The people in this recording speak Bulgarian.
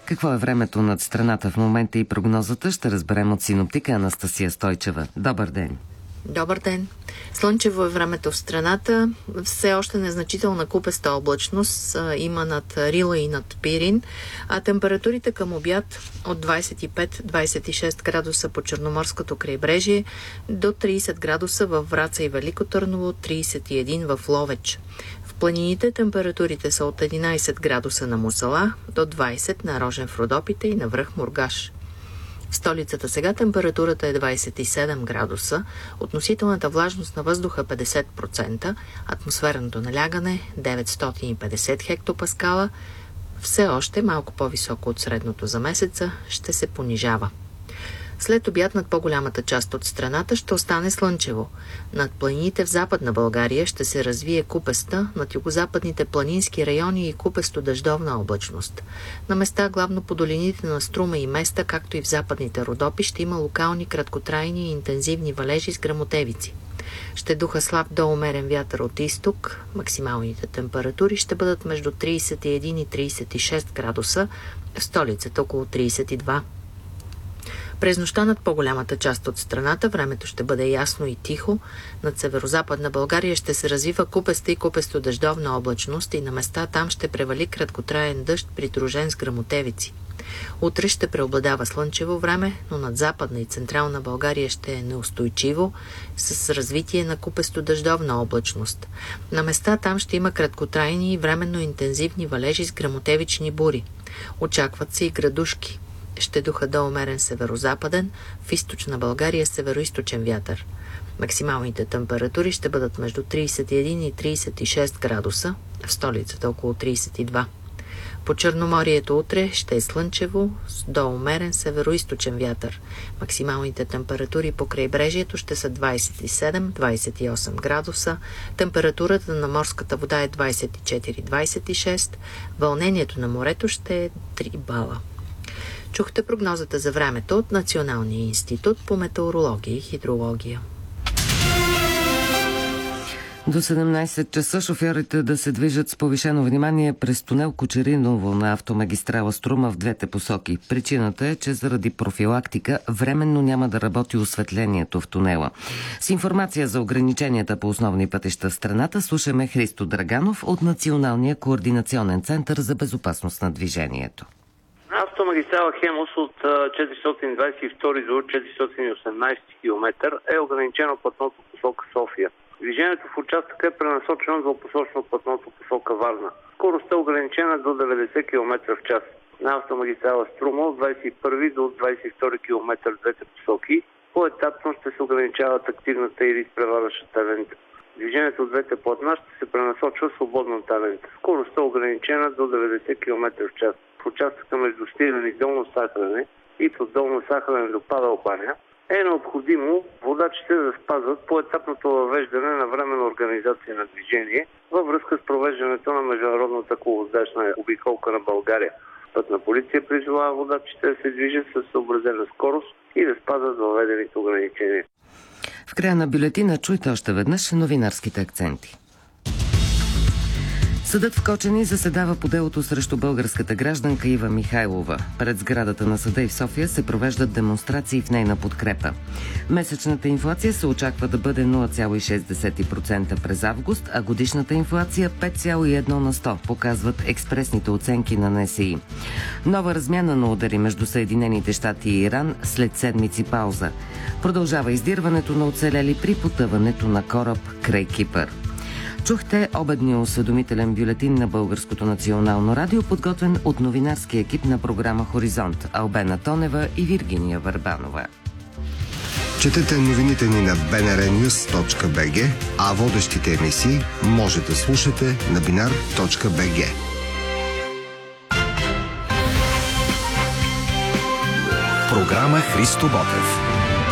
Какво е времето над страната в момента и прогнозата ще разберем от синоптика Анастасия Стойчева. Добър ден! Добър ден! Слънчево е времето в страната. Все още незначителна купеста облачност има над Рила и над Пирин, а температурите към обяд от 25-26 градуса по Черноморското крайбрежие до 30 градуса във Враца и Велико Търново, 31 в Ловеч. В планините температурите са от 11 градуса на Мусала до 20 на Рожен в Родопите и на връх Мургаш. В столицата сега температурата е 27 градуса, относителната влажност на въздуха 50%, атмосферното налягане 950 хектопаскала, все още малко по-високо от средното за месеца, ще се понижава. След обяд над по-голямата част от страната ще остане слънчево. Над планините в Западна България ще се развие купеста, над югозападните планински райони и купесто-дъждовна облачност. На места, главно по долините на Струма и Места, както и в западните Родопи, ще има локални краткотрайни и интензивни валежи с гръмотевици. Ще духа слаб до умерен вятър от изток. Максималните температури ще бъдат между 31 и 36 градуса, в столицата около 32. През нощта над по-голямата част от страната времето ще бъде ясно и тихо. Над северозападна България ще се развива купеста и купесто-дъждовна облачност и на места там ще превали краткотраен дъжд, придружен с гръмотевици. Утре ще преобладава слънчево време, но над Западна и Централна България ще е неустойчиво с развитие на купесто-дъждовна облачност. На места там ще има краткотрайни и временно интензивни валежи с гръмотевични бури. Очакват се и градушки. Ще духа до умерен северозападен, в източна България североизточен вятър. Максималните температури ще бъдат между 31 и 36 градуса, в столицата около 32. По Черноморието утре ще е слънчево с до умерен североизточен вятър. Максималните температури по крайбрежието ще са 27-28 градуса, температурата на морската вода е 24-26, вълнението на морето ще е 3 бала. Чухте прогнозата за времето от Националния институт по метеорология и хидрология. До 17 часа шофьорите да се движат с повишено внимание през тунел Кочериново на автомагистрала Струма в двете посоки. Причината е, че заради профилактика временно няма да работи осветлението в тунела. С информация за ограниченията по основни пътища в страната слушаме Христо Драганов от Националния координационен център за безопасност на движението. Автомагистрала Хемус от 422 до 418 км е ограничено платното посока София. Движението в участъка е пренасочено двупосочно платното посока Варна. Скоростта е ограничена до 90 км в час. На автомагистрала Струма от 21 до 22 км в двете посоки поетапно ще се ограничават активната или изпреварващата лента. Движението от двете платна ще се пренасочва свободната лента. Скоростта е ограничена до 90 км в час. В участъка между Сливен и Долно Сахалене и от Долно Сахалене до Павел баня е необходимо водачите да спазват поетапното въвеждане на временна организация на движение във връзка с провеждането на международната коловоздачна обиколка на България. Пътна полиция призовава водачите да се движат с съобразена скорост и да спазват въведените ограничения. В края на бюлетина чуйте още веднъж новинарските акценти. Съдът в Кочани заседава по делото срещу българската гражданка Ива Михайлова. Пред сградата на съда и в София се провеждат демонстрации в нейна подкрепа. Месечната инфлация се очаква да бъде 0,6% през август, а годишната инфлация 5,1 на 100, показват експресните оценки на НСИ. Нова размяна на удари между Съединените щати и Иран след седмици пауза. Продължава издирването на оцелели при потъването на кораб край Кипър. Чухте обедния осведомителен бюлетин на Българското национално радио, подготвен от новинарския екип на програма Хоризонт Албена Тонева и Виргиния Върбанова. Четете новините ни на bnrnews.bg, а водещите емисии може да слушате на binar.bg. Програма Христо Ботев.